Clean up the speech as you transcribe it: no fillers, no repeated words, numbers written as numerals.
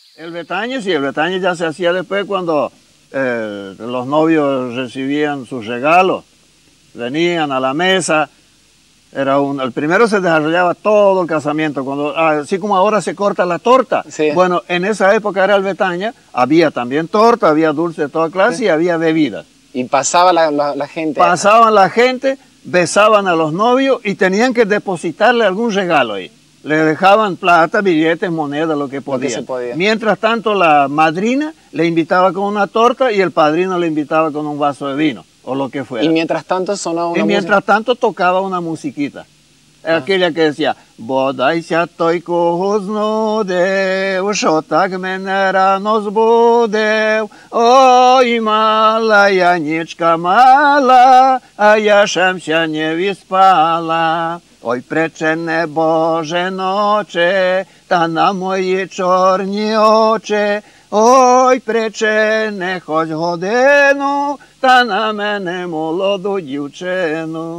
El Bretaña, sí, el Bretaña ya se hacía después cuando los novios recibían sus regalos, venían a la mesa. El primero se desarrollaba todo el casamiento, así como ahora se corta la torta. Sí. Bueno, en esa época era el Bretaña, había también torta, había dulce de toda clase, sí, y había bebidas. Y pasaba la gente. Pasaban la gente, besaban a los novios y tenían que depositarle algún regalo ahí. Le dejaban plata, billetes, monedas, lo que podían. Mientras tanto, la madrina le invitaba con una torta y el padrino le invitaba con un vaso de vino, o lo que fuera. Y mientras tanto sonaba una música. Y mientras tanto tocaba una musiquita. Aquella que decía, Bodaj sjatoj kuznodeu, šotak menera nos budeu, oj mala Janička mala, a ja sam się nie vyspala. Oj prečene Bože noče, ta na moji čorni oče, oj prečene hoď hodinu, ta na mene молоду дівчину.